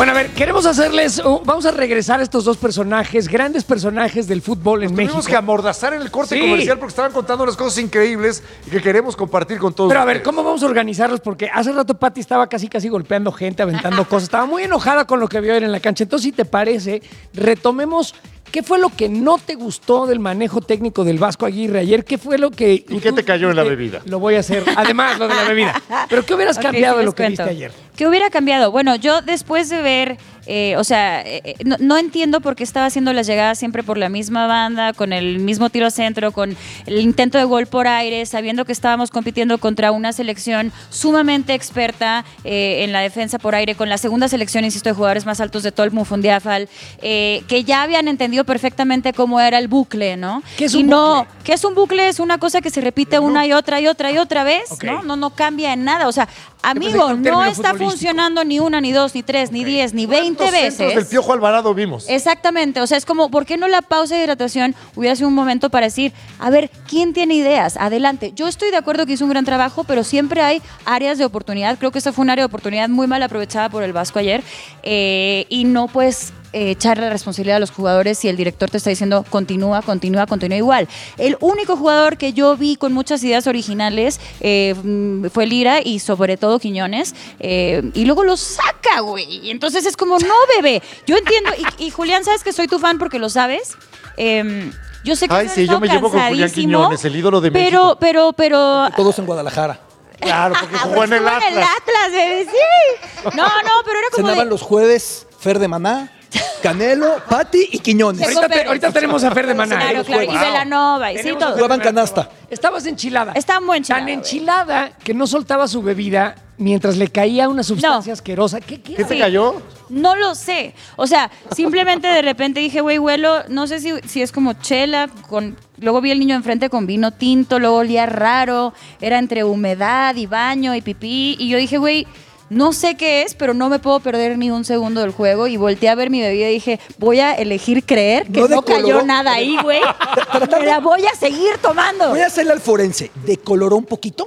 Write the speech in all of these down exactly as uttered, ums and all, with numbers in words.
Bueno, a ver, queremos hacerles... Uh, vamos a regresar a estos dos personajes, grandes personajes del fútbol en Nos México. tuvimos que amordazar en el corte Sí. comercial porque estaban contando unas cosas increíbles y que queremos compartir con todos Pero a ver, ustedes. ¿cómo vamos a organizarlos? Porque hace rato Pati estaba casi casi golpeando gente, aventando cosas. Estaba muy enojada con lo que vio ayer en la cancha. Entonces, si te parece, retomemos qué fue lo que no te gustó del manejo técnico del Vasco Aguirre ayer. ¿Qué fue lo que... ¿Y qué te cayó en la bebida? Lo voy a hacer. Además, lo de la bebida. Pero ¿qué hubieras Ok, cambiado sí de les lo que cuento. viste ayer? ¿Qué hubiera cambiado? Bueno, yo después de ver, eh, o sea, eh, no, no entiendo por qué estaba haciendo las llegadas siempre por la misma banda, con el mismo tiro a centro, con el intento de gol por aire, sabiendo que estábamos compitiendo contra una selección sumamente experta eh, en la defensa por aire, con la segunda selección, insisto, de jugadores más altos de todo el Mundial, eh, que ya habían entendido perfectamente cómo era el bucle, ¿no? ¿Qué es y un no, bucle? ¿qué es un bucle? Es una cosa que se repite una y otra y otra y otra vez, Ok. ¿no? No, no cambia en nada. O sea, pensé que amigo, era un no término está futbolístico. funcionando ni una, ni dos, ni tres, ni diez, ni veinte ¿Cuántos centros veces. del Piojo Alvarado vimos? Exactamente, o sea, es como, ¿por qué no la pausa de hidratación hubiera sido un momento para decir, a ver, ¿quién tiene ideas? Adelante. Yo estoy de acuerdo que hizo un gran trabajo, pero siempre hay áreas de oportunidad. Creo que esta fue un área de oportunidad muy mal aprovechada por el Vasco ayer eh, y no puedes eh, echarle la responsabilidad a los jugadores si el director te está diciendo continúa, continúa, continúa igual. El único jugador que yo vi con muchas ideas originales eh, fue Lira y sobre todo Quiñones eh, y luego lo saca, güey. Entonces es como, no, bebé. Yo entiendo, y, y Julián, sabes que soy tu fan porque lo sabes. Eh, yo sé que Ay, has sí, yo estado me llevo con Julián cansadísimo, Quiñones, el ídolo de pero, México. Pero, pero, Todos en Guadalajara. Claro, porque Ah, jugó en el estuvo Atlas. Atlas, bebé, sí. No, no, pero era como Cenaban de, los jueves Fer de Maná, Canelo, Pati y Quiñones. Checo Ahorita, te- Pérez. ahorita tenemos a Fer de Maná. Claro, ¿eh? claro, y Wow. Belanova, y sí, Tenemos a todo. Fer de Jugaban Maná. canasta. Estabas enchilada. Estaba muy enchilada, Tan güey. enchilada que no soltaba su bebida mientras le caía una sustancia No. asquerosa. ¿Qué, qué? ¿Qué te Sí. cayó? No lo sé. O sea, simplemente de repente dije, güey, huelo, no sé si, si es como chela, con... Luego vi el niño enfrente con vino tinto, luego olía raro, era entre humedad y baño y pipí, y yo dije, güey, no sé qué es, pero no me puedo perder ni un segundo del juego, y volteé a ver mi bebida y dije, voy a elegir creer que No no, cayó decoloró. nada ahí, güey. Me la voy a seguir tomando. Voy a hacerle al forense. ¿Decoloró un poquito?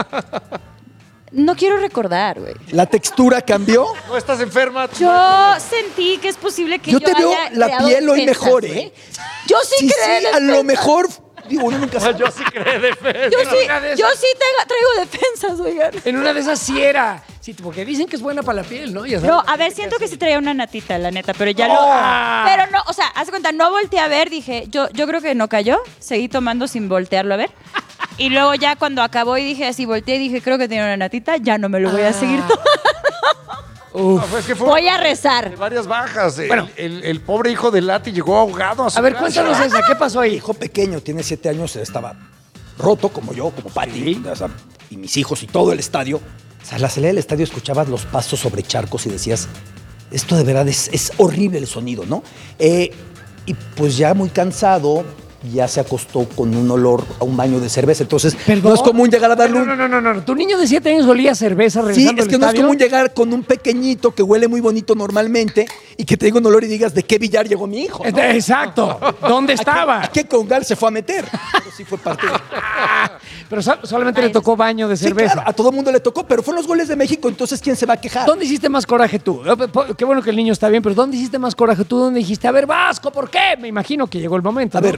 No quiero recordar, güey. ¿La textura cambió? ¿No estás enferma? Yo sentí que es posible que Yo yo, te veo haya la creado piel hoy defensas, mejor, güey. ¿eh? Yo sí, Sí, creo sí, en a lo defensas. mejor. Digo, uno nunca sabe. Yo sí creo defensa. Yo sí, Una de esas. yo sí te- traigo defensas, oigan. En una de esas sí era. Sí, porque dicen que es buena para la piel, ¿no? Ya sabes. No, a ver, siento que sí traía una natita, la neta, pero ya lo... Ah. Pero no, o sea, haz de cuenta, no volteé a ver, dije, yo, yo creo que no cayó, seguí tomando sin voltearlo a ver. Y luego ya cuando acabó y dije así, volteé y dije, creo que tiene una natita, ya no me lo voy a seguir tomando. No, pues es que fue Voy a rezar. varias bajas. El- Bueno. el, el pobre hijo de Lati llegó ahogado a su A ver, casa. cuéntanos esa. ¿Qué pasó Mi ahí? hijo pequeño, tiene siete años, estaba roto como yo, como Pati, o sea, y mis hijos y todo el estadio. O sea, a la salida del estadio escuchabas los pasos sobre charcos y decías, esto de verdad es, es horrible el sonido, ¿no? Eh, y pues ya muy cansado, ya se acostó con un olor a un baño de cerveza. Entonces, ¿Perdón? no es común llegar a darle No, un... no, no, no, no. Tu niño de siete años olía a cerveza Sí, regresando es al que no es estadio. común llegar con un pequeñito que huele muy bonito normalmente y que te diga un olor y digas, ¿de qué billar llegó mi hijo? ¿no? Este, Exacto. ¿Dónde estaba? ¿A qué congal se fue a meter? Pero sí fue parte de... Pero so- solamente le tocó baño de Sí, cerveza. claro, a todo mundo le tocó, pero fueron los goles de México, entonces ¿quién se va a quejar? ¿Dónde hiciste más coraje tú? Eh, po- Qué bueno que el niño está bien, pero ¿dónde hiciste más coraje tú? ¿Dónde dijiste, a ver, Vasco, ¿por qué? Me imagino que llegó el momento. A ¿no? ver,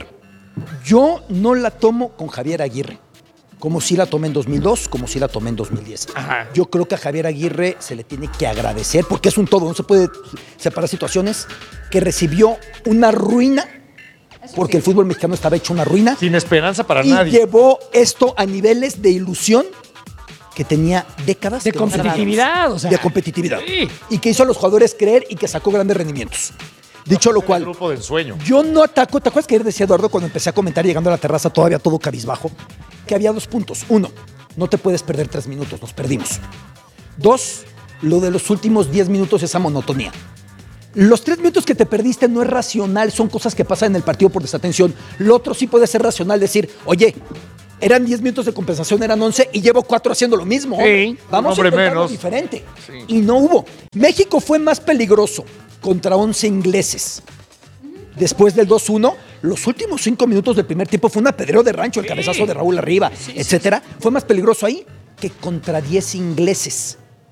yo no la tomo con Javier Aguirre, como si la tomé en dos mil dos, como si la tomé en dos mil diez. Ajá. Yo creo que a Javier Aguirre se le tiene que agradecer, porque es un todo, no se puede separar situaciones, que recibió una ruina, porque el fútbol mexicano estaba hecho una ruina, Sin esperanza para y nadie. llevó esto a niveles de ilusión que tenía décadas. De que no se veía. competitividad, o sea. De competitividad. Sí. Y que hizo a los jugadores creer y que sacó grandes rendimientos. Dicho lo El cual, grupo de ensueño. yo no ataco. ¿Te acuerdas que ayer decía Eduardo cuando empecé a comentar llegando a la terraza todavía todo cabizbajo? Que había dos puntos. Uno, no te puedes perder tres minutos, nos perdimos. Dos, lo de los últimos diez minutos, esa monotonía. Los tres minutos que te perdiste no es racional, son cosas que pasan en el partido por desatención. Lo otro sí puede ser racional, decir, oye, eran diez minutos de compensación, eran once y llevo cuatro haciendo lo mismo. hombre. Sí, Vamos un hombre a intentarlo menos. diferente. Y no hubo. México fue más peligroso contra once ingleses. Después del dos uno, los últimos cinco minutos del primer tiempo fue un apedreo de rancho, el cabezazo de Raúl arriba, etcétera. Fue más peligroso ahí que contra diez ingleses.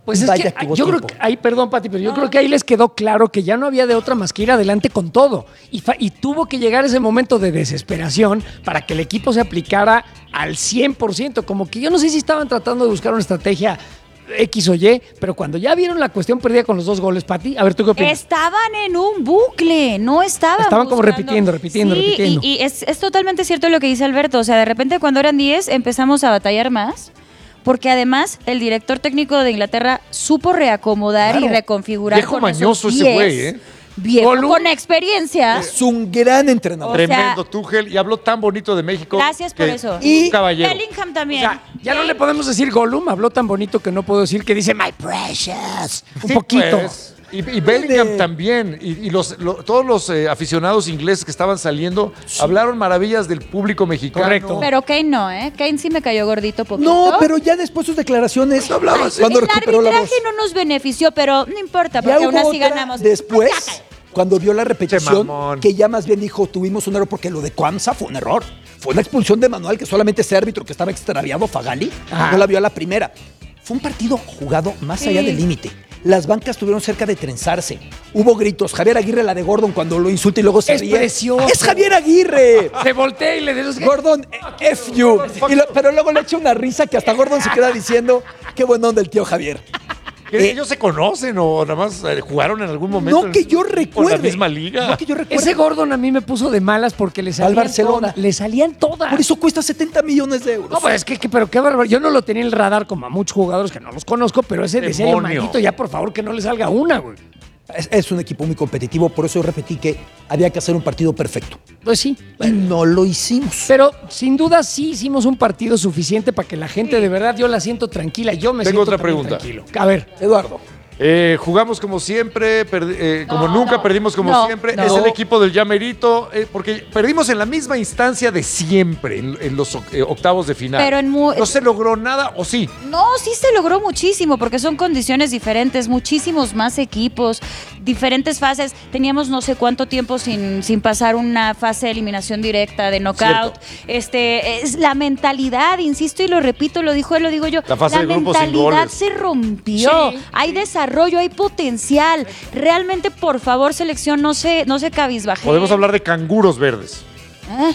Pues es Vaya que que hubo yo creo tiempo. que ahí, perdón, Pati, pero yo creo que ahí les quedó claro que ya no había de otra más que ir adelante con todo. Y, fa- y tuvo que llegar ese momento de desesperación para que el equipo se aplicara al cien por ciento. Como que yo no sé si estaban tratando de buscar una estrategia X o Y, pero cuando ya vieron la cuestión perdida con los dos goles, Pati, a ver, ¿tú qué opinas? Estaban en un bucle, no estaban. Estaban como buscando. repitiendo, repitiendo, Sí, repitiendo. Y, y es, es totalmente cierto lo que dice Alberto. O sea, de repente cuando eran diez empezamos a batallar más. Porque además el director técnico de Inglaterra supo reacomodar Claro. y reconfigurar. Viejo con mañoso esos ese diez. güey, ¿eh? Viejo Gollum. con experiencia. Es un gran entrenador. O sea, Tremendo Tuchel y habló tan bonito de México. Gracias por que- eso. Y- un caballero. Bellingham O también. sea, ya no le podemos decir Gollum, habló tan bonito que no puedo decir que dice My Precious. Un Sí, poquito. pues. Y, y Bellingham De- también. Y, y los, lo- todos los eh, aficionados ingleses que estaban saliendo hablaron maravillas del público mexicano. Correcto. Pero Kane no, ¿eh? Kane sí me cayó gordito poquito. No, pero ya después sus declaraciones. hablabas, Cuando el recuperó la voz. arbitraje no nos benefició, pero no importa, Ya porque hubo aún así otra ganamos. después, Ya cállate. cuando vio la repetición, mamón. que ya más bien dijo, tuvimos un error porque lo de Cuamsa fue un error. Fue una expulsión de manual que solamente ese árbitro que estaba extraviado, Fagali, Ajá. no la vio a la primera. Fue un partido jugado más allá Sí. del límite. Las bancas estuvieron cerca de trenzarse. Hubo gritos. Javier Aguirre, la de Gordon, cuando lo insulta y luego se Es ríe. precioso. ¡Es Javier Aguirre! Se voltea y le dice Gordon, F you. Y lo- pero luego le echa una risa que hasta Gordon se queda diciendo, qué buen onda el tío Javier. ¿Que Eh, ¿Ellos se conocen o nada más eh, jugaron en algún momento? No que yo Por recuerde. la misma liga. No que yo recuerde. Ese Gordon a mí me puso de malas porque le Al salían Barcelona. todas. Le salían todas. Por eso cuesta setenta millones de euros. No, pues es que, que- pero qué bárbaro. Yo no lo tenía en el radar como a muchos jugadores que no los conozco, pero ese decía yo, Demonio. maldito, ya por favor que no le salga una, güey. Es, es un equipo muy competitivo, por eso yo repetí que había que hacer un partido perfecto. Pues sí. Y no lo hicimos. Pero sin duda sí hicimos un partido suficiente para que la gente de verdad yo la siento tranquila. Yo me Tengo siento otra también pregunta. tranquilo. A ver. Eduardo. Eh, jugamos como siempre, perdi- eh, como No, nunca, no. perdimos como No, siempre. no. Es el equipo del Llamerito, eh, porque perdimos en la misma instancia de siempre, en, en los oc- eh, octavos de final. Pero en mu- no se logró nada, ¿o sí? No, sí se logró muchísimo porque son condiciones diferentes, muchísimos más equipos, diferentes fases. Teníamos no sé cuánto tiempo sin, sin pasar una fase de eliminación directa, de knockout. Cierto. Este, es la mentalidad, insisto y lo repito, lo dijo él, lo digo yo. La fase de grupos sin mentalidad goles. se rompió. Sí, hay desarrollo, hay potencial. Realmente, por favor, selección, no se, no se cabizbaje. Podemos hablar de canguros verdes. ¿Eh?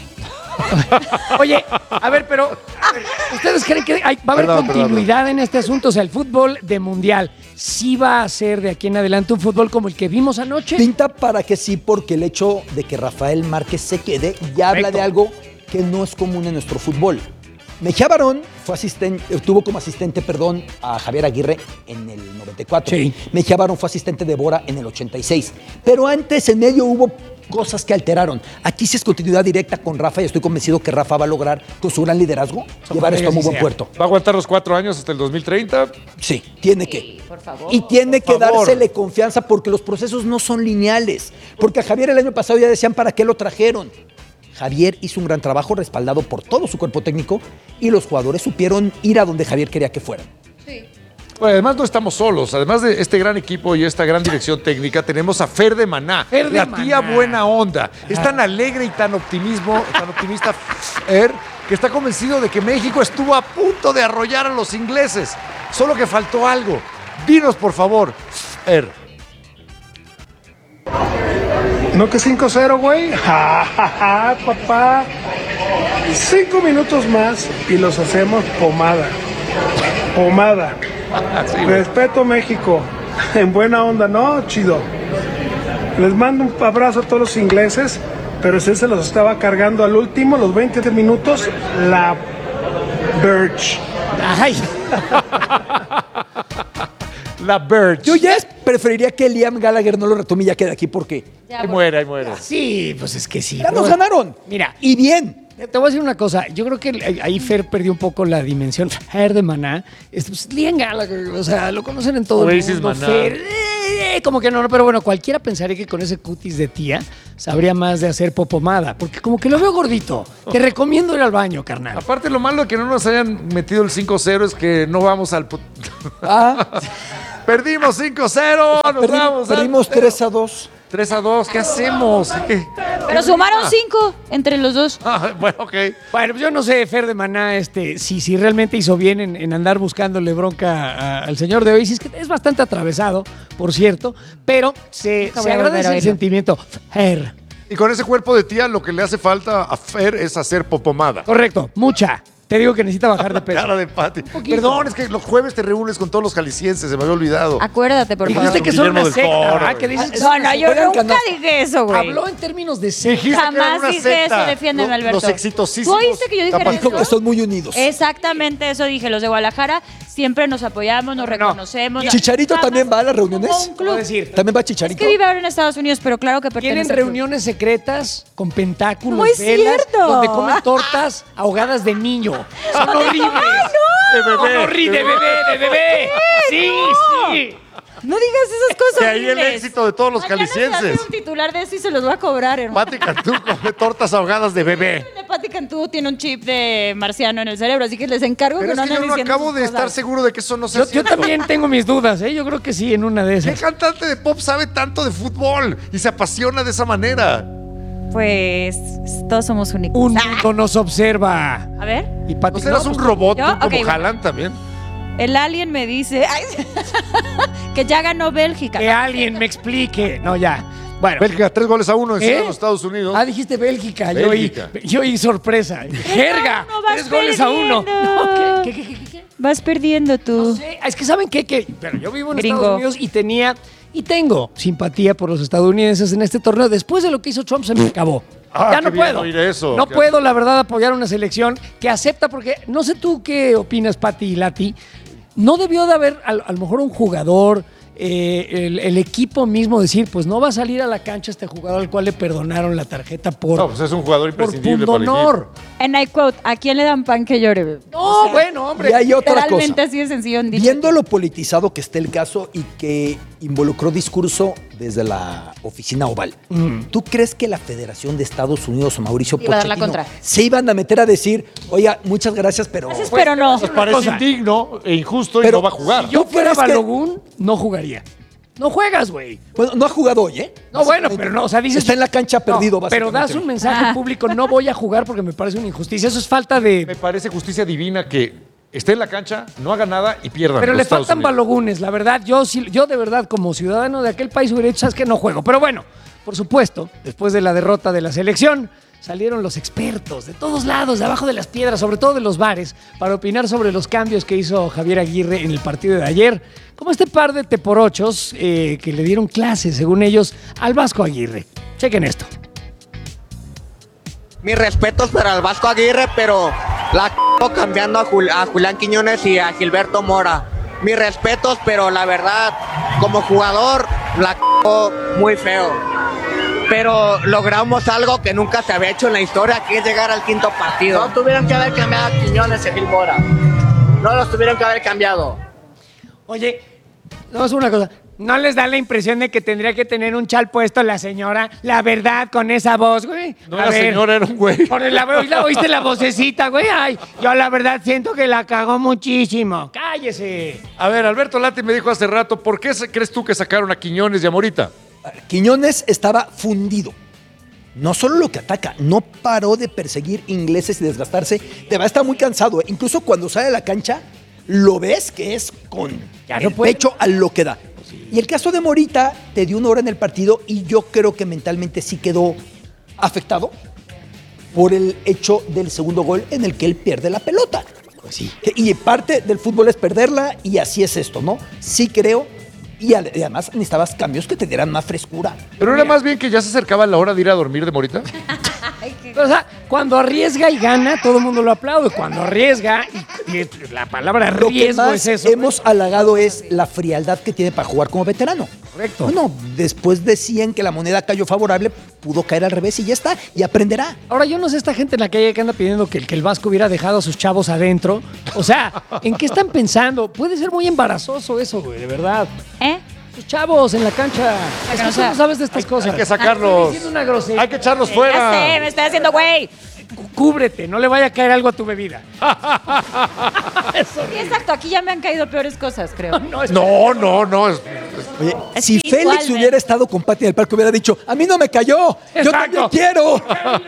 Oye, a ver, pero a ver, ¿ustedes creen que hay- va a haber Perdón, perdón, continuidad en este asunto? O sea, el fútbol de mundial sí va a ser de aquí en adelante un fútbol como el que vimos anoche. Pinta para que sí, porque el hecho de que Rafael Márquez se quede ya habla Correcto. de algo que no es común en nuestro fútbol. Mejía Barón fue asistente, tuvo como asistente, perdón, a Javier Aguirre en el noventa y cuatro. Sí. Mejía Barón fue asistente de Bora en el ochenta y seis. Pero antes, en medio, hubo cosas que alteraron. Aquí sí es continuidad directa con Rafa y estoy convencido que Rafa va a lograr, con su gran liderazgo, llevar Ojalá esto a que muy así buen sea. puerto. ¿Va a aguantar los cuatro años hasta el dos mil treinta? Sí, tiene que. Por favor. Y tiene que Por favor. dársele confianza porque los procesos no son lineales. Porque a Javier el año pasado ya decían para qué lo trajeron. Javier hizo un gran trabajo respaldado por todo su cuerpo técnico y los jugadores supieron ir a donde Javier quería que fueran. Bueno, además no estamos solos. Además de este gran equipo y esta gran dirección técnica, tenemos a Fer de Maná, Fer de la tía Maná. buena onda. Es tan alegre y tan optimismo, tan optimista Fer, que está convencido de que México estuvo a punto de arrollar a los ingleses. Solo que faltó algo. Dinos, por favor, Fer. ¿No que cinco cero, güey? Ja, ja, ja, papá. Cinco minutos más y los hacemos pomada. Pomada. Respeto México. En buena onda, ¿no? Chido. Les mando un abrazo a todos los ingleses, pero sí se los estaba cargando al último, los veinte minutos, la Birch. Ay, La Birch. Yo ya es- preferiría que Liam Gallagher no lo retome y ya quede aquí porque Ahí muere, ahí muere. sí, pues es que sí. ya pero- nos ganaron. Mira, Y bien. te voy a decir una cosa. Yo creo que ahí Fer perdió un poco la dimensión. Fer de Maná. Es, pues, Liam Gallagher, o sea, lo conocen en todo el Oasis mundo. Maná. Fer, eh, como que no, no, pero bueno, cualquiera pensaría que con ese cutis de tía sabría más de hacer popomada. Porque como que lo veo gordito. Te recomiendo ir al baño, carnal. Aparte, lo malo de que no nos hayan metido el cinco cero es que no vamos al... pu- Ah, Perdimos cinco cero, nos perdi- vamos al- perdimos tres a dos. tres a dos, ¿qué hacemos? ¿Qué? Pero sumaron cinco entre los dos. Ah, bueno, ok. Bueno, pues yo no sé, Fer de Maná, este, si, si realmente hizo bien en, en andar buscándole bronca a- al señor de Oasis, que es bastante atravesado, por cierto, pero se, Nunca se voy a volver agradece a el oírlo. sentimiento. Fer. Y con ese cuerpo de tía, lo que le hace falta a Fer es hacer popomada. Correcto, mucha. Te digo que necesita bajar de peso. Cara de Pati. poquito. Perdón, es que los jueves te reúnes con todos los jaliscienses, se me había olvidado. Acuérdate, por favor. Dijiste que son Guillermo una del secta, Toro, ¿verdad? güey. Que dices que No, son no, una yo secta. nunca dije eso, güey. Habló en términos de secta. Dijiste que eran Jamás una dije secta. eso, defiéndeme, Lo- Alberto. Los exitosísimos. ¿Tú oíste que yo dije Tapas- eso? Dijo que son muy unidos. Exactamente eso dije. Los de Guadalajara siempre nos apoyamos, nos reconocemos. Chicharito Jamás también va a las reuniones. como un club. ¿Cómo decir? También va Es Chicharito. que vive ahora en Estados Unidos, pero claro que Tienen pertenece al club. reuniones secretas con pentáculos, Muy velas, cierto. donde comen tortas ahogadas de niño. Son horribles. De bebé. Son horribles, de bebé, de bebé. Sí, sí. No digas esas cosas. De ahí el horribles. éxito de todos los Mañana se va a hacer jaliscienses. un titular de eso y se los voy a cobrar, hermano. Pati Cantú come tortas ahogadas de bebé. De Pati Cantú tiene un chip de marciano en el cerebro, así que les encargo Pero que es no que yo anden no diciendo acabo sus de cosas. estar seguro de que eso no sea Yo, yo cierto. también tengo mis dudas, ¿eh? Yo creo que sí, en una de ¿Qué esas. cantante de pop sabe tanto de fútbol y se apasiona de esa manera? Pues todos somos únicos. Un Ah, mundo nos observa. a ver, Y ¿No Pati, serás no, un pues, robot ¿yo? tú como Ok, bueno. Haaland también? el alien me dice ay, que ya ganó Bélgica. que alguien me explique. No, ya. Bueno. Bélgica, tres goles a uno en ¿Eh? los Estados Unidos. Ah, dijiste Bélgica. Yo oí, Bélgica. yo oí sorpresa. Jerga. No, vas Tres goles a uno. perdiendo. No, ¿qué, qué, qué, qué, qué? Vas perdiendo tú. No sé, es que ¿saben qué? Que, pero yo vivo en Gringo. Estados Unidos y tenía y tengo simpatía por los estadounidenses en este torneo. Después de lo que hizo Trump se me acabó. Ah, ya qué no bien puedo. oír eso. No Qué- puedo, la verdad, apoyar una selección que acepta, porque no sé tú qué opinas, Pati y Lati. No debió de haber a, a lo mejor un jugador, eh, el, el equipo mismo decir, pues no va a salir a la cancha este jugador al cual le perdonaron la tarjeta por, No, pues es un jugador por imprescindible punto para el equipo. Oh, honor. En I quote, ¿a quién le dan pan que llore? No, bueno, hombre. Y hay otra Literalmente cosa. así de sencillo. en dicho Viendo tiempo. lo politizado que está el caso y que involucró discurso desde la oficina oval, ¿tú crees que la Federación de Estados Unidos o Mauricio Iba a dar la Pochettino contra. se iban a meter a decir, oiga, muchas gracias, pero... Gracias, pero no. Nos parece cosa. indigno e injusto y Pero no va a jugar. Si yo ¿Tú fuera crees que- Balogun, no jugaría. No juegas, güey. Bueno, no ha jugado hoy, ¿eh? No, bueno, pero no, o sea, dices... Está en la cancha perdido, No, pero básicamente. das un mensaje Ah. público, no voy a jugar porque me parece una injusticia. Eso es falta Me de... parece justicia divina que esté en la cancha, no haga nada y pierdan. Pero los le Estados faltan Unidos. balogunes, la verdad. Yo, sí- yo de verdad, como ciudadano de aquel país, hubiera dicho, sabes que no juego. Pero bueno, por supuesto, después de la derrota de la selección, salieron los expertos de todos lados, de abajo de las piedras, sobre todo de los bares, para opinar sobre los cambios que hizo Javier Aguirre en el partido de ayer, como este par de teporochos eh, que le dieron clases, según ellos, al Vasco Aguirre. Chequen esto. Mis respetos para el Vasco Aguirre, pero la c***o cambiando a, Jul- a Julián Quiñones y a Gilberto Mora. Mis respetos, pero la verdad, como jugador, la c***o muy feo. Pero logramos algo que nunca se había hecho en la historia, que es llegar al quinto partido. No tuvieron que haber cambiado a Quiñones y a Gil Mora. No los tuvieron que haber cambiado. Oye, vamos a una cosa. ¿No les da la impresión de que tendría que tener un chal puesto la señora? La verdad, con esa voz, güey. No A era ver, señora, era un güey. por el- la, la- ¿Oíste la vocecita, güey? Ay, yo la verdad siento que la cagó muchísimo. ¡Cállese! A ver, Alberto Lati me dijo hace rato, ¿por qué se- crees tú que sacaron a Quiñones y a Morita? Quiñones estaba fundido. No solo lo que ataca, no paró de perseguir ingleses y desgastarse. Te va a estar muy cansado. ¿eh? Incluso cuando sale a la cancha, lo ves que es con Ya el no puede. pecho a lo que da. Y el caso de Morita te dio una hora en el partido y yo creo que mentalmente sí quedó afectado por el hecho del segundo gol en el que él pierde la pelota. Pues sí. Y parte del fútbol es perderla y así es esto, ¿no? Sí creo. Y ad- y además necesitabas cambios que te dieran más frescura. Pero era más bien que ya se acercaba la hora de ir a dormir de Morita. O sea, cuando arriesga y gana, todo el mundo lo aplaude. Cuando arriesga, y, y la palabra Lo que riesgo más es eso. hemos halagado es la frialdad que tiene para jugar como veterano. Correcto. Bueno, después decían que la moneda cayó favorable, pudo caer al revés y ya está, y aprenderá. Ahora, yo no sé esta gente en la calle que anda pidiendo que, el- que el Vasco hubiera dejado a sus chavos adentro. O sea, ¿en qué están pensando? Puede ser muy embarazoso eso, güey, de verdad. ¿Eh? Sus chavos en la cancha. Es que no tú sea- no sabes de estas cosas. Hay que sacarlos. Estoy diciendo una grosería. Hay que echarlos Ya sé, fuera. me estoy haciendo güey. Cú- Cúbrete, no le vaya a caer algo a tu bebida. Sí, exacto, aquí ya me han caído peores cosas, creo. No, es- No, no, no. es- Oye, Es si que Félix igual, hubiera ¿eh? estado con Pati en el parque, hubiera dicho, a mí no me cayó, yo Exacto. también quiero.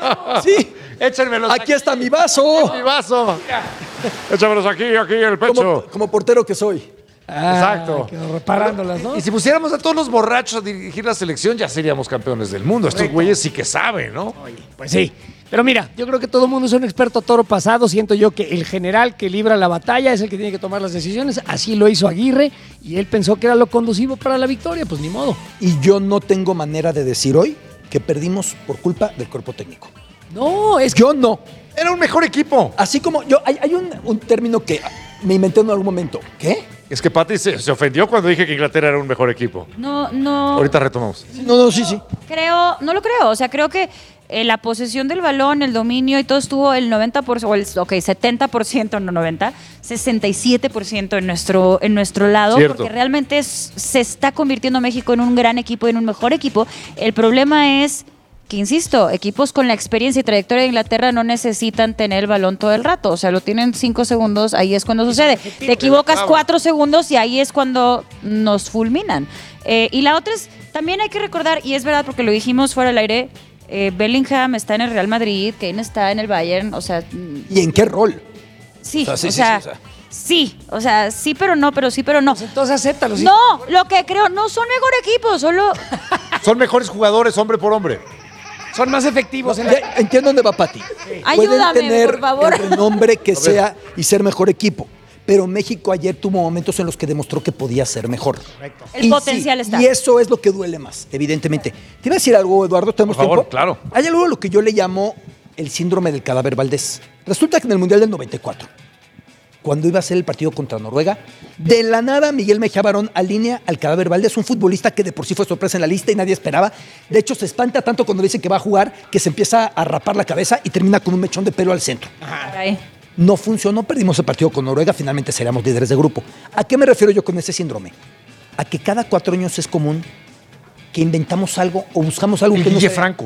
Sí, Échenmelos aquí está mi vaso. mi vaso. Échamelos aquí, aquí en el pecho. Como, como portero que soy. Ah, Exacto. que reparándolas, ¿no? Y si pusiéramos a todos los borrachos a dirigir la selección, ya seríamos campeones del mundo. Estos güeyes sí que saben, ¿no? Pues sí. Pero mira, yo creo que todo el mundo es un experto a toro pasado. Siento yo que el general que libra la batalla es el que tiene que tomar las decisiones. Así lo hizo Aguirre y él pensó que era lo conducivo para la victoria. Pues ni modo. Y yo no tengo manera de decir hoy que perdimos por culpa del cuerpo técnico. No, es que Yo no. Era un mejor equipo. Así como yo, hay, hay un, un término que me inventé en algún momento. ¿Qué? Es que Pati se, se ofendió cuando dije que Inglaterra era un mejor equipo. No, no. Ahorita retomamos. No, no, sí, sí. Creo, no lo creo. O sea, creo que eh, la posesión del balón, el dominio y todo estuvo el noventa por ciento, o el, ok, setenta por ciento, no noventa, sesenta y siete por ciento en nuestro, en nuestro lado, Cierto. porque realmente es- se está convirtiendo México en un gran equipo, en un mejor equipo. El problema es que, insisto, equipos con la experiencia y trayectoria de Inglaterra no necesitan tener el balón todo el rato. O sea, lo tienen cinco segundos, ahí es cuando sucede. Te equivocas cuatro segundos y ahí es cuando nos fulminan. Eh, y la otra es, también hay que recordar, y es verdad porque lo dijimos fuera del aire, eh, Bellingham está en el Real Madrid, Kane está en el Bayern, o sea, mm, ¿Y en qué rol? sí, O sea, sí, o sí, sea, sí, o sea. sí, o sea, sí, pero no, pero sí, pero no. entonces acéptalo. sí. No, lo que creo, no son mejor equipo, solo... Son mejores jugadores, hombre por hombre. Son más efectivos. En la... Ya entiendo dónde va Pati. Ayúdame, Pueden tener por favor. el renombre que sea y ser mejor equipo. Pero México ayer tuvo momentos en los que demostró que podía ser mejor. El Y potencial sí, está. Y eso es lo que duele más, evidentemente. Te iba a decir algo, Eduardo, ¿tenemos Por favor, tiempo? claro. Hay algo a lo que yo le llamo el síndrome del cadáver Valdés. Resulta que en el Mundial del noventa y cuatro, cuando iba a ser el partido contra Noruega, de la nada Miguel Mejía Barón alinea al cadáver Valdés, un futbolista que de por sí fue sorpresa en la lista y nadie esperaba. De hecho, se espanta tanto cuando le dice que va a jugar que se empieza a rapar la cabeza y termina con un mechón de pelo al centro. Caray. No funcionó, perdimos el partido con Noruega, finalmente seríamos líderes de grupo. ¿A qué me refiero yo con ese síndrome? A que cada cuatro años es común que inventamos algo o buscamos algo El que no Guille sea. Franco.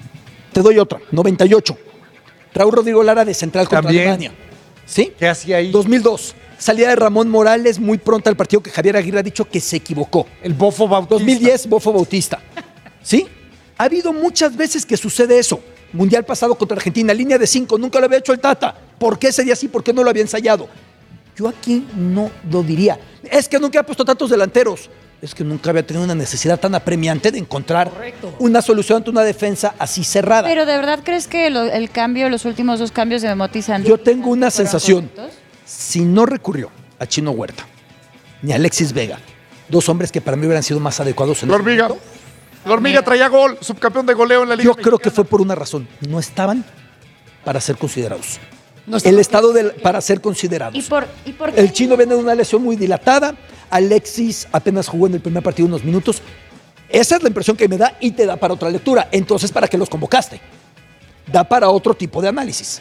Te doy otra, noventa y ocho. Raúl Rodrigo Lara de central contra También. Alemania. ¿Sí? ¿Qué hacía ahí? dos mil dos. Salida de Ramón Morales muy pronto al partido que Javier Aguirre ha dicho que se equivocó. El Bofo Bautista. dos mil diez, Bofo Bautista. ¿Sí? Ha habido muchas veces que sucede eso. Mundial pasado contra Argentina, línea de cinco, nunca lo había hecho el Tata. ¿Por qué ese día sí? ¿Por qué no lo había ensayado? Yo aquí no lo diría. Es que nunca ha puesto tantos delanteros. Es que nunca había tenido una necesidad tan apremiante de encontrar una solución ante una defensa así cerrada. Pero ¿de verdad crees que lo- el cambio, los últimos dos cambios de Memo Santos Yo tengo una fueron sensación. correctos? Si no recurrió a Chino Huerta ni a Alexis Vega, dos hombres que para mí hubieran sido más adecuados en La ese hormiga. momento, La hormiga traía gol, subcampeón de goleo en la Liga yo creo que Mexicana. fue por una razón. No estaban para ser considerados. No está- El estado del, para ser considerados. ¿Y por, y por qué? El chino viene de una lesión muy dilatada. Alexis apenas jugó en el primer partido unos minutos. Esa es la impresión que me da y te da para otra lectura. Entonces, ¿para qué los convocaste? Da para otro tipo de análisis.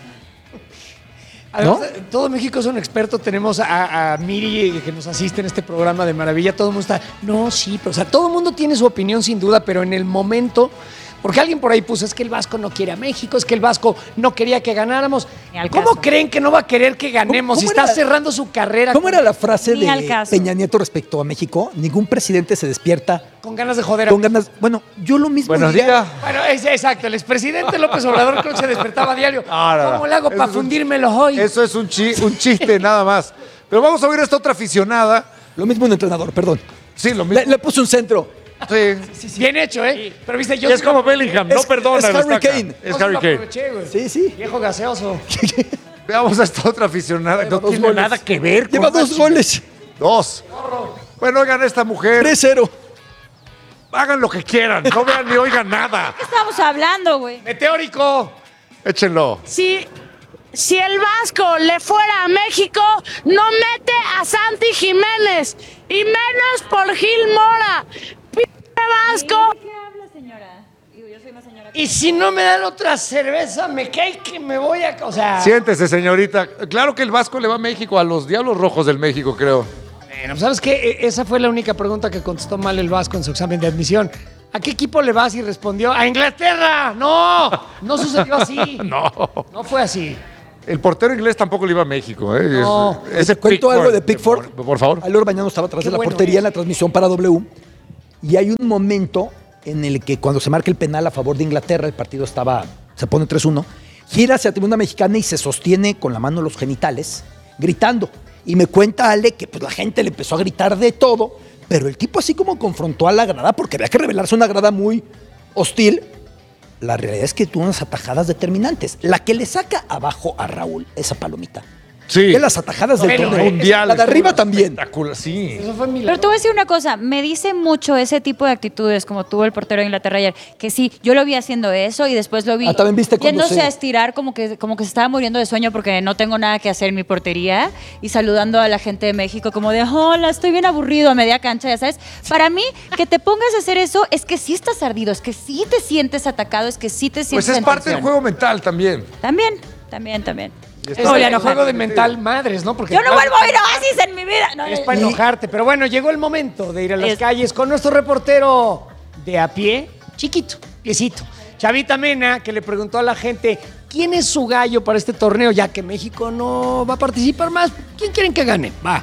Además, ¿no? eh, todo México es un experto. Tenemos a, a Miri que nos asiste en este programa de maravilla. Todo el mundo está, no, sí, pero o sea, todo el mundo tiene su opinión sin duda, pero en el momento, porque alguien por ahí puso, es que el Vasco no quiere a México, es que el Vasco no quería que ganáramos. Ni al ¿Cómo caso. creen que no va a querer que ganemos ¿Cómo- si cómo está era- cerrando su carrera ¿Cómo con, era la frase Ni al de caso. Peña Nieto respecto a México? Ningún presidente se despierta con ganas de joder a con ganas. Bueno, yo lo mismo Buenos diría. días. Bueno, es, exacto, el expresidente López Obrador creo que se despertaba a diario. No, no, no. ¿Cómo le hago Eso para es un- fundírmelos hoy? Eso es un, chi- un chiste nada más. Pero vamos a oír a esta otra aficionada. Lo mismo un entrenador, perdón. Sí, lo mismo. Le, le puso un centro. Sí. Bien hecho, ¿eh? Pero viste, yo Y es sí lo- como Bellingham, no Es- perdona. es Harry destaca. Kane. Es yo sí Harry lo Kane. aproveché, güey. Sí, sí. Viejo gaseoso. Veamos a esta otra aficionada. No dos tiene goles. nada que ver con Lleva la dos chi- goles. Dos. Bueno, oigan esta mujer. tres cero. Hagan lo que quieran. No vean ni oigan nada. ¿Qué estamos hablando, güey? Meteórico. Échenlo. Si, si el Vasco le fuera a México, no mete a Santi Jiménez y menos por Gil Mora. P Vasco. ¿Qué habla, señora? Digo, yo soy una señora. Y si no me dan otra cerveza, me cae que me voy a... O sea... Siéntese, señorita. Claro que el Vasco le va a México, a los Diablos Rojos del México, creo. Bueno, ¿sabes qué? E- Esa fue la única pregunta que contestó mal el Vasco en su examen de admisión. ¿A qué equipo le vas? Y respondió, ¡a Inglaterra! ¡No! No sucedió así. No. No fue así. El portero inglés tampoco le iba a México, ¿eh? No. Es- ese ¿Te cuento Pickford. algo de Pickford? Por, por favor. Alor Bañano estaba atrás Qué de la bueno portería es. en la transmisión para W. Y hay un momento en el que cuando se marca el penal a favor de Inglaterra, el partido estaba, se pone tres uno, gira hacia la tribuna mexicana y se sostiene con la mano en los genitales, gritando. Y me cuenta Ale que pues, la gente le empezó a gritar de todo, pero el tipo así como confrontó a la grada, porque había que revelarse una grada muy hostil. La realidad es que tuvo unas atajadas determinantes. La que le saca abajo a Raúl, esa palomita. Sí. De las atajadas del Bueno, torneo. mundial. La de arriba también. Espectacular, sí. Eso fue milagro. Pero te voy a decir una cosa, me dice mucho ese tipo de actitudes como tuvo el portero de Inglaterra ayer, que sí, yo lo vi haciendo eso y después lo vi Ah, también viste cuando yéndose se- a estirar como que, como que se estaba muriendo de sueño porque no tengo nada que hacer en mi portería y saludando a la gente de México como de, hola, estoy bien aburrido a media cancha, ya sabes. Para mí, que te pongas a hacer eso es que sí estás ardido, es que sí te sientes atacado, es que sí te sientes Pues es en parte del tensión. juego mental también. También, también, también. Y Es está- voy a el enojar. juego de mental madres, ¿no? Porque Yo no vuelvo a ir a Oasis en mi vida. No, Es no, para no. enojarte. Pero bueno, llegó el momento de ir a las Es- calles con nuestro reportero de a pie, chiquito, piecito. Chavita Mena, que le preguntó a la gente quién es su gallo para este torneo, ya que México no va a participar más. ¿Quién quieren que gane? Va.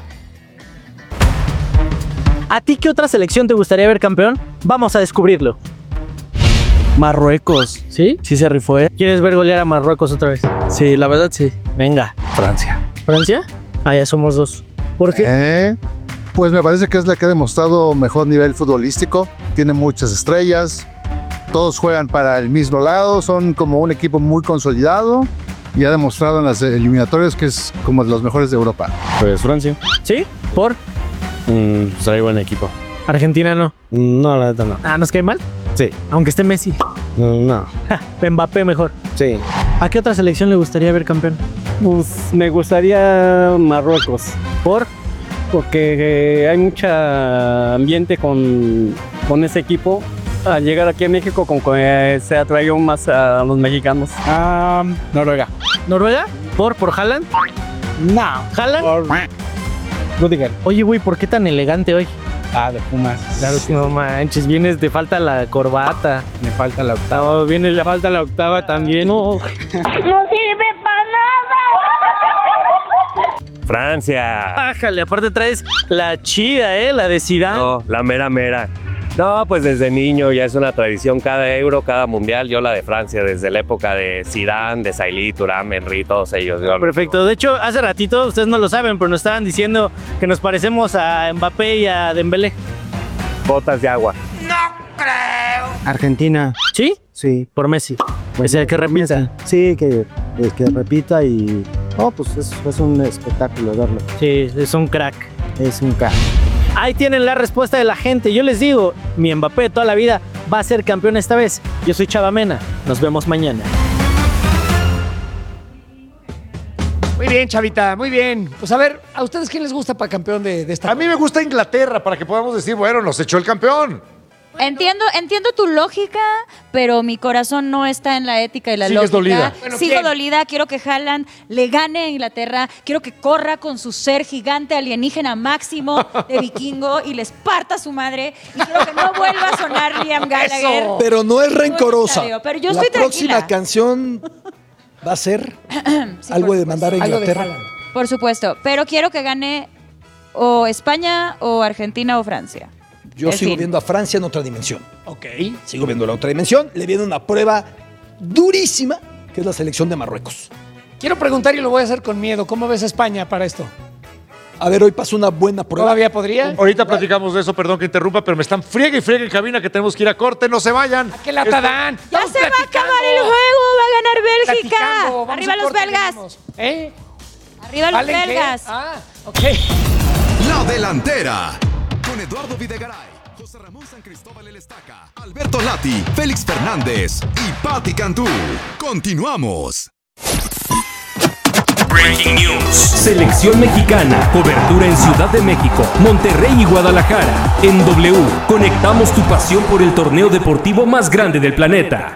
¿A ti qué otra selección te gustaría ver campeón? Vamos a descubrirlo. Marruecos. ¿Sí? Sí se rifó, ¿eh? ¿Quieres ver golear a Marruecos otra vez? Sí, la verdad sí. Venga. Francia. ¿Francia? Ah, ya somos dos. ¿Por qué? Eh, pues me parece que es la que ha demostrado mejor nivel futbolístico. Tiene muchas estrellas. Todos juegan para el mismo lado. Son como un equipo muy consolidado. Y ha demostrado en las eliminatorias que es como de los mejores de Europa. Pues Francia. ¿Sí? ¿Por? Mm, pues trae buen equipo. Argentina no. No, la neta no. Ah, ¿nos cae mal? Sí. Aunque esté Messi. No, no. Ja, Mbappé mejor. Sí. ¿A qué otra selección le gustaría ver campeón? Pues me gustaría Marruecos, ¿Por? porque eh, hay mucho ambiente con, con ese equipo. Al llegar aquí a México, con que se atrayó más a los mexicanos. Ah, Noruega. ¿Noruega? ¿Por? ¿Por Haaland? No. ¿Haaland? Por Rudiger. Oye, güey, ¿por qué tan elegante hoy? Ah, de Pumas. Claro que No manches, vienes, te falta la corbata. me falta la octava. No, viene, le falta la octava también. No. No sirve para nada. Francia. Bájale, aparte traes la chida, ¿eh? La de Zidane. No, la mera mera. No, pues desde niño ya es una tradición cada euro, cada mundial. Yo la de Francia, desde la época de Zidane, de Sailly, Thuram, Henry, todos ellos. Yo- Perfecto. De hecho, hace ratito, ustedes no lo saben, pero nos estaban diciendo que nos parecemos a Mbappé y a Dembélé. Botas de agua. Argentina. ¿Sí? Sí. Por Messi. O sea, que repita. Sí, que, que repita y... Oh, pues es, es un espectáculo verlo. Sí, es un crack. Es un crack. Ahí tienen la respuesta de la gente. Yo les digo, mi Mbappé de toda la vida va a ser campeón esta vez. Yo soy Chava Mena. Nos vemos mañana. Muy bien, Chavita, muy bien. Pues a ver, ¿a ustedes quién les gusta para campeón de, de esta? A mí me gusta Inglaterra para que podamos decir, bueno, nos echó el campeón. Entiendo, entiendo tu lógica, pero mi corazón no está en la ética y la Sigues lógica. dolida. Bueno, Sigo ¿quién? dolida, quiero que Haaland le gane a Inglaterra, quiero que corra con su ser gigante alienígena máximo de vikingo y les parta a su madre. Y quiero que no vuelva a sonar Liam Gallagher. Eso. Pero no es rencorosa. Muy pero yo la estoy próxima tranquila. canción va a ser Sí, algo por de supuesto. mandar a Algo de Inglaterra. Haaland. Por supuesto, pero quiero que gane o España o Argentina o Francia. Yo En sigo fin. viendo a Francia en otra dimensión. Ok. Sigo viendo la otra dimensión. Le viene una prueba durísima, que es la selección de Marruecos. Quiero preguntar y lo voy a hacer con miedo. ¿Cómo ves a España para esto? A ver, hoy pasó una buena prueba. ¿Todavía podría? Ahorita platicamos de eso, perdón que interrumpa, pero me están friegue y friegue en cabina que tenemos que ir a corte, no se vayan. ¿A qué lata dan? Ya Estamos se va a platicando. acabar el juego, va a ganar Bélgica. Platicando. Vamos Arriba a los corte, belgas. venimos. ¿Eh? Arriba los ¿Valen qué? belgas. Ah, ok. La Delantera. Con Eduardo Videgaray, José Ramón San Cristóbal El Estaca, Alberto Lati, Félix Fernández y Patti Cantú. Continuamos. Breaking News. Selección mexicana. Cobertura en Ciudad de México, Monterrey y Guadalajara. En W, conectamos tu pasión por el torneo deportivo más grande del planeta.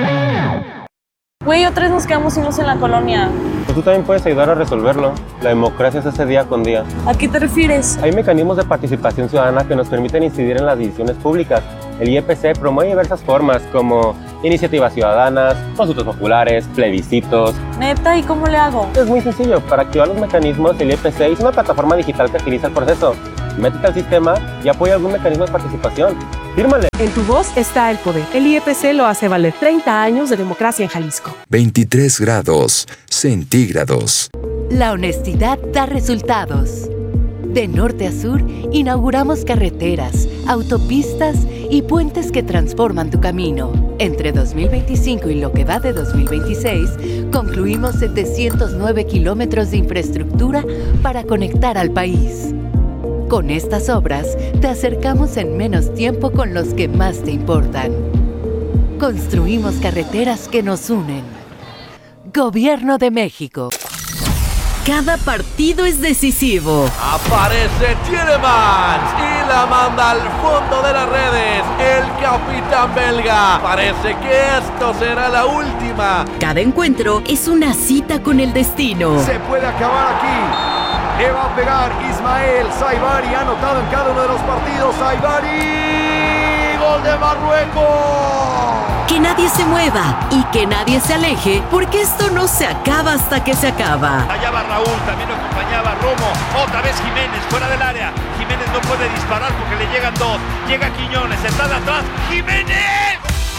Güey, otra vez nos quedamos sin luz en la colonia. Pues tú también puedes ayudar a resolverlo. La democracia se hace día con día. ¿A qué te refieres? Hay mecanismos de participación ciudadana que nos permiten incidir en las decisiones públicas. El I E P C promueve diversas formas como iniciativas ciudadanas, consultas populares, plebiscitos. Neta, ¿y cómo le hago? Es muy sencillo. Para activar los mecanismos, el I E P C es una plataforma digital que agiliza el proceso. Métete al sistema y apoya algún mecanismo de participación. Fírmale. En tu voz está el poder. El I E P C lo hace valer. treinta años de democracia en Jalisco. veintitrés grados centígrados. La honestidad da resultados. De norte a sur, inauguramos carreteras, autopistas y puentes que transforman tu camino. Entre dos mil veinticinco y lo que va de dos mil veintiséis, concluimos setecientos nueve kilómetros de infraestructura para conectar al país. Con estas obras, te acercamos en menos tiempo con los que más te importan. Construimos carreteras que nos unen. Gobierno de México. Cada partido es decisivo. Aparece Tielemans y la manda al fondo de las redes. El capitán belga. Parece que esto será la última. Cada encuentro es una cita con el destino. Se puede acabar aquí. Le va a pegar Ismael Saibari. Ha anotado en cada uno de los partidos. Saibari. Gol de Marruecos. Que nadie se mueva y que nadie se aleje, porque esto no se acaba hasta que se acaba. Allá va Raúl, también lo acompañaba Romo, otra vez Jiménez, fuera del área. Jiménez no puede disparar porque le llegan dos. Llega Quiñones, está de atrás. ¡Jiménez!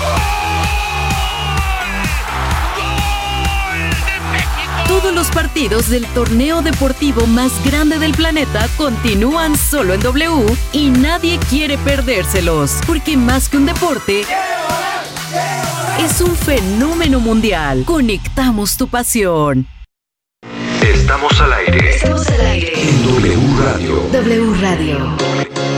¡Gol! ¡Gol de México! Todos los partidos del torneo deportivo más grande del planeta continúan solo en W y nadie quiere perdérselos, porque más que un deporte, es un fenómeno mundial. Conectamos tu pasión. Estamos al aire. Estamos al aire. En W Radio. W Radio.